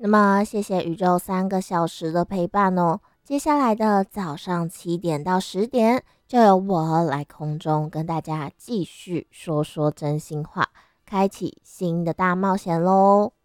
那么，谢谢宇宙3个小时的陪伴哦。接下来的早上7点到10点，就由我来空中跟大家继续说说真心话，开启新的大冒险喽。